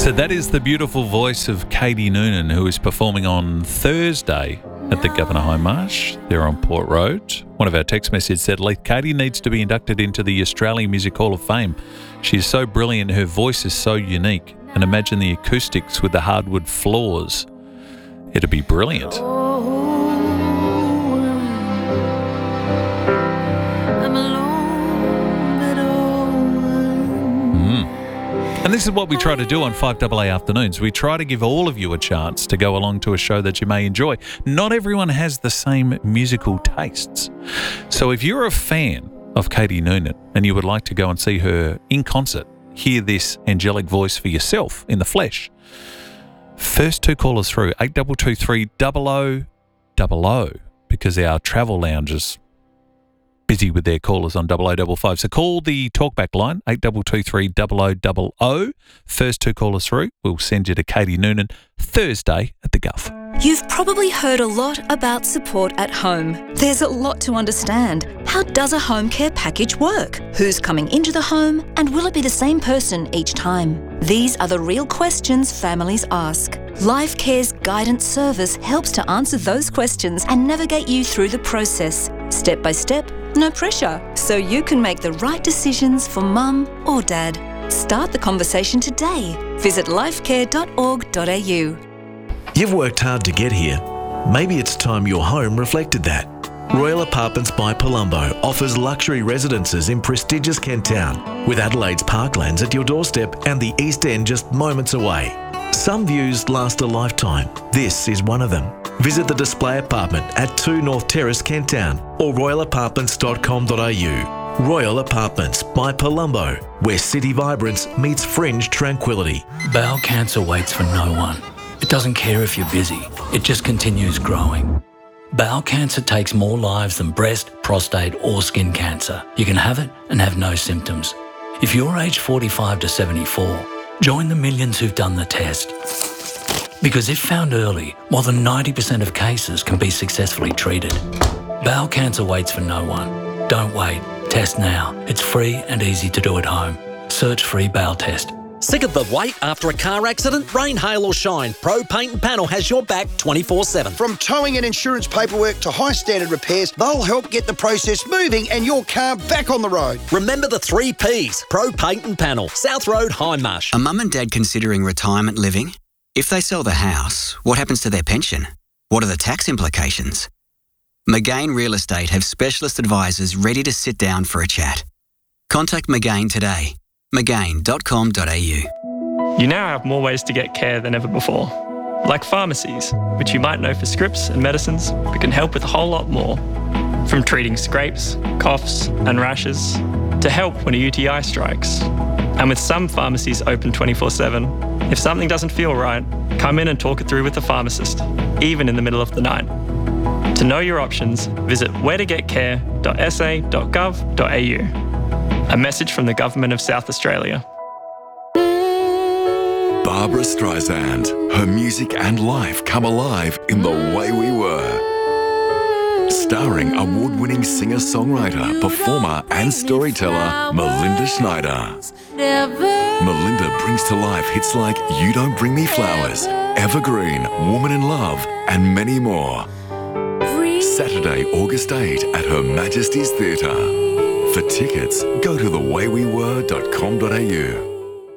So that is the beautiful voice of Katie Noonan, who is performing on Thursday at the Governor High Marsh there on Port Road. One of our text messages said, Leith, Katie needs to be inducted into the Australian Music Hall of Fame. She is so brilliant, her voice is so unique. And imagine the acoustics with the hardwood floors. It'd be brilliant. And this is what we try to do on 5AA Afternoons. We try to give all of you a chance to go along to a show that you may enjoy. Not everyone has the same musical tastes. So if you're a fan of Katie Noonan and you would like to go and see her in concert, hear this angelic voice for yourself in the flesh, first two callers through, 8223 0000, because our travel lounge is busy with their callers on 0055. So call the talkback line, 8223 0000. First two callers through, we'll send you to Katie Noonan Thursday at the Gov. You've probably heard a lot about support at home. There's a lot to understand. How does a home care package work? Who's coming into the home? And will it be the same person each time? These are the real questions families ask. Life Care's guidance service helps to answer those questions and navigate you through the process. Step by step, no pressure, so you can make the right decisions for mum or dad. Start the conversation today. Visit lifecare.org.au. You've worked hard to get here. Maybe it's time your home reflected that. Royal Apartments by Palumbo offers luxury residences in prestigious Kent Town, with Adelaide's parklands at your doorstep and the East End just moments away. Some views last a lifetime. This is one of them. Visit the display apartment at 2 North Terrace, Kent Town, or royalapartments.com.au. Royal Apartments by Palumbo, where city vibrance meets fringe tranquility. Bowel cancer waits for no one. It doesn't care if you're busy. It just continues growing. Bowel cancer takes more lives than breast, prostate or skin cancer. You can have it and have no symptoms. If you're aged 45 to 74, join the millions who've done the test. Because if found early, more than 90% of cases can be successfully treated. Bowel cancer waits for no one. Don't wait. Test now. It's free and easy to do at home. Search free bowel test. Sick of the wait after a car accident? Rain, hail or shine, Pro Paint and Panel has your back 24/7. From towing and insurance paperwork to high standard repairs, they'll help get the process moving and your car back on the road. Remember the 3 Ps. Pro Paint and Panel, South Road, High Marsh. Are mum and dad considering retirement living? If they sell the house, what happens to their pension? What are the tax implications? McGain Real Estate have specialist advisors ready to sit down for a chat. Contact McGain today. McGain.com.au. You now have more ways to get care than ever before, like pharmacies, which you might know for scripts and medicines, but can help with a whole lot more. From treating scrapes, coughs and rashes, to help when a UTI strikes. And with some pharmacies open 24/7, if something doesn't feel right, come in and talk it through with the pharmacist, even in the middle of the night. To know your options, visit wheretogetcare.sa.gov.au. A message from the Government of South Australia. Barbara Streisand. Her music and life come alive in The Way We Were. Starring award-winning singer-songwriter, performer and storyteller Melinda Schneider. Melinda brings to life hits like You Don't Bring Me Flowers, Evergreen, Woman in Love and many more. Saturday, August 8 at Her Majesty's Theatre. For tickets, go to thewaywewere.com.au.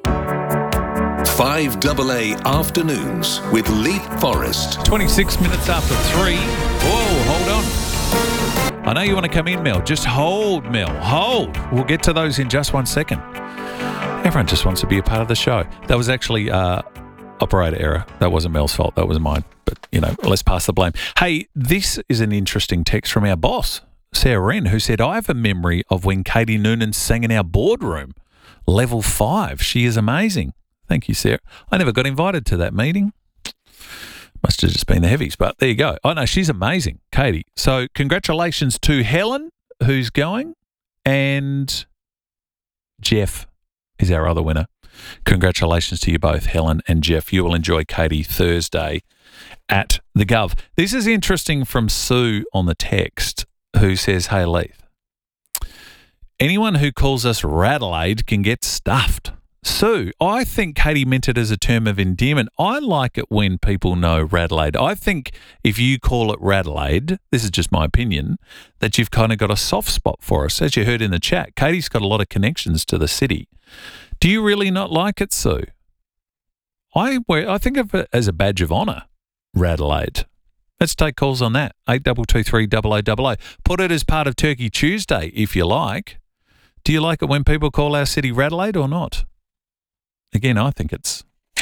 5AA Afternoons with Leith Forrest. 26 minutes after 3. Whoa, hold on. I know you want to come in, Mel. Just hold, Mel. Hold. We'll get to those in just 1 second. Everyone just wants to be a part of the show. That was actually operator error. That wasn't Mel's fault. That was mine. But, let's pass the blame. Hey, this is an interesting text from our boss, Sarah Wren, who said, I have a memory of when Katie Noonan sang in our boardroom, level 5. She is amazing. Thank you, Sarah. I never got invited to that meeting. Must have just been the heavies, but there you go. Oh, no, she's amazing, Katie. So congratulations to Helen, who's going, and Jeff is our other winner. Congratulations to you both, Helen and Jeff. You will enjoy Katie Thursday at the Gov. This is interesting from Sue on the text, who says, hey, Leith, anyone who calls us Radelaide can get stuffed. Sue, I think Katie meant it as a term of endearment. I like it when people know Radelaide. I think if you call it Radelaide, this is just my opinion, that you've kind of got a soft spot for us. As you heard in the chat, Katie's got a lot of connections to the city. Do you really not like it, Sue? I think of it as a badge of honour, Radelaide. Let's take calls on that. 8223 0000. Put it as part of Turkey Tuesday if you like. Do you like it when people call our city Radelaide or not? Again, I think it's